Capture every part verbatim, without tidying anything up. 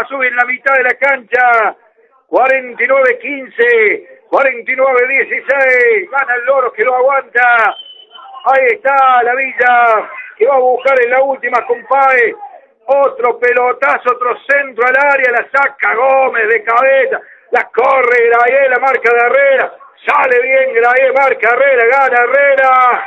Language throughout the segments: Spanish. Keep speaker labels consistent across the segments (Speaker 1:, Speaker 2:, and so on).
Speaker 1: Cazú en la mitad de la cancha. cuarenta y nueve quince, cuarenta y nueve dieciséis. Gana el Loro que lo aguanta. Ahí está la Villa que va a buscar en la última con Páez. Otro pelotazo, otro centro al área. La saca Gómez de cabeza. La corre Grahier, la marca de Herrera. Sale bien Grahier, marca Herrera, gana Herrera.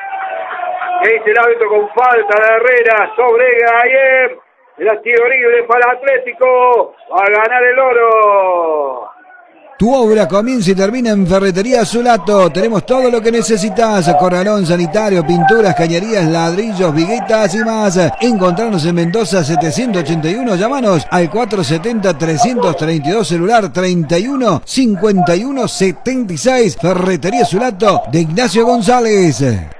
Speaker 1: Y dice el árbitro con falta de Herrera sobre Grahier. El tiro libre para el Atlético. Va a ganar el Oro.
Speaker 2: Tu obra comienza y termina en Ferretería Zulato. Tenemos todo lo que necesitas: corralón sanitario, pinturas, cañerías, ladrillos, viguetas y más. Encontrarnos en Mendoza setecientos ochenta y uno. Llámanos al cuatrocientos setenta, trescientos treinta y dos, celular treinta y uno, cincuenta y uno, setenta y seis. Ferretería Zulato de Ignacio González.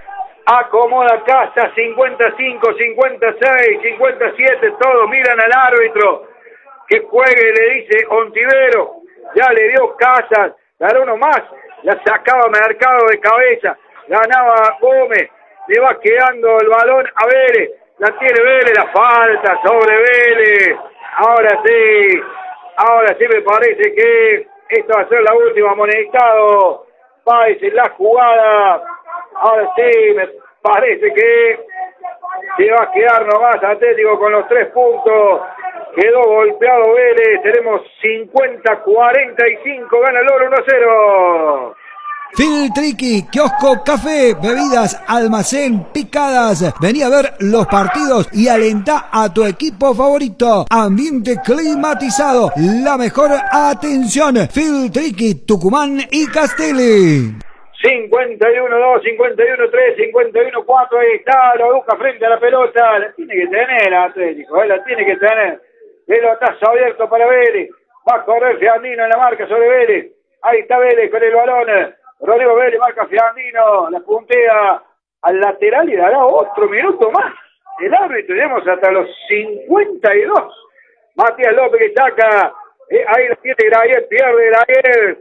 Speaker 1: Acomoda casa, cincuenta y cinco, cincuenta y seis, cincuenta y siete. Todos miran al árbitro que juegue, le dice Ontivero. Ya le dio Casas, ganó uno más, la sacaba Mercado de cabeza, ganaba Gómez, le va quedando el balón a Vélez, la tiene Vélez, la falta sobre Vélez. Ahora sí, ahora sí me parece que esta va a ser la última, amonestado Páez en la jugada. Ahora sí me parece que se va a quedar nomás Atlético con los tres puntos. Quedó golpeado Vélez, tenemos cincuenta cuarenta y cinco, gana el Oro uno cero.
Speaker 2: Filtriqui, kiosco, café, bebidas, almacén, picadas. Vení a ver los partidos y alentá a tu equipo favorito. Ambiente climatizado, la mejor atención. Filtriqui, Tucumán y Castelli.
Speaker 1: cincuenta y uno dos, cincuenta y uno tres, cincuenta y uno cuatro, ahí está, lo busca frente a la pelota. La tiene que tener Atlético, ¿eh? La tiene que tener. Pelotazo abierto para Vélez. Va a correr Fiandino en la marca sobre Vélez. Ahí está Vélez con el balón. Rodrigo Vélez marca Fiandino. La puntea al lateral y dará otro minuto más. El árbitro, tenemos hasta los cincuenta y dos. Matías López que saca. Eh, ahí la tiene Grahier, pierde Grahier.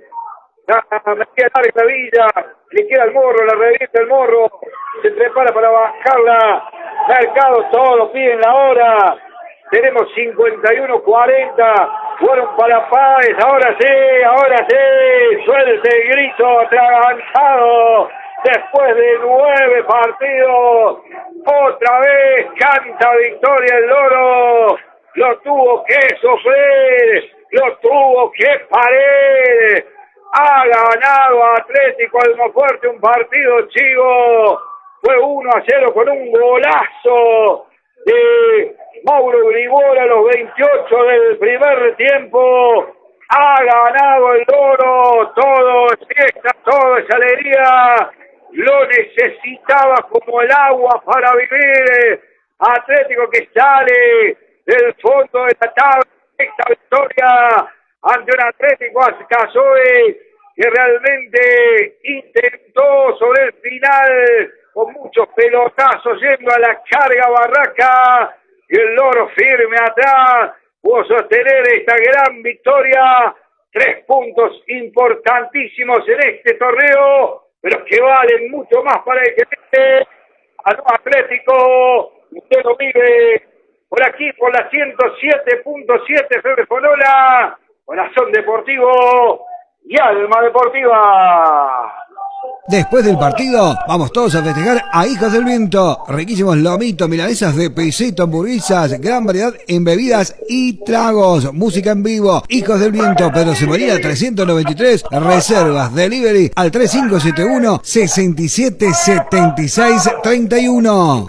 Speaker 1: Metía larga la Villa. Le queda el morro, la revienta el morro. Se prepara para bajarla. Mercado, todos piden la hora. Tenemos cincuenta y uno cuarenta, fueron para Páez, ahora sí, ahora sí, suelte el grito atragantado, después de nueve partidos, otra vez canta victoria el Loro, lo tuvo que sufrir, lo tuvo que parir, ha ganado Atlético Almafuerte un partido chivo, fue uno a cero con un golazo de Mauro Gribora a los veintiocho del primer tiempo. Ha ganado el Oro, todo es fiesta, todo es alegría, lo necesitaba como el agua para vivir. Atlético que sale del fondo de la tabla, esta victoria ante un Atlético Azcasoy que realmente intentó sobre el final con muchos pelotazos yendo a la carga barraca, y el Loro firme atrás pudo sostener esta gran victoria. Tres puntos importantísimos en este torneo, pero que valen mucho más para el que esté al Atlético. Usted lo vive por aquí, por la ciento siete punto siete F M Fonola, Corazón Deportivo y Alma Deportiva.
Speaker 2: Después del partido, vamos todos a festejar a Hijos del Viento. Riquísimos lomitos, milanesas de pesito, hamburguesas, gran variedad en bebidas y tragos. Música en vivo. Hijos del Viento, Pedro Semolina trescientos noventa y tres. Reservas, delivery al tres cinco siete uno, seis siete siete seis tres uno.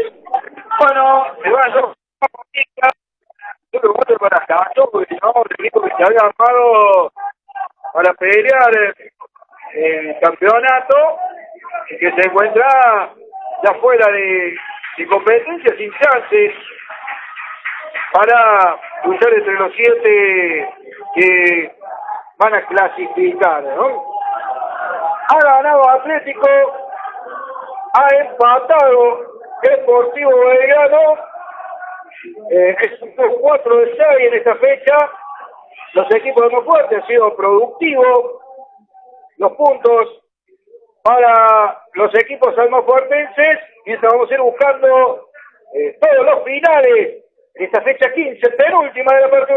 Speaker 1: Bueno, se va a hacer yo me voy para Castro, porque no, el equipo que se había armado para pelear el campeonato, que se encuentra ya fuera de, de competencia, sin chances para luchar entre los siete que van a clasificar, ¿no? Ha ganado Atlético, ha empatado Deportivo Belgrano, eh, es un cuatro de seis en esta fecha. Los equipos de Almafuerte han sido productivos. Los puntos para los equipos almafuertenses, mientras vamos a ir buscando eh, todos los finales de esta fecha quince, penúltima de la apertura.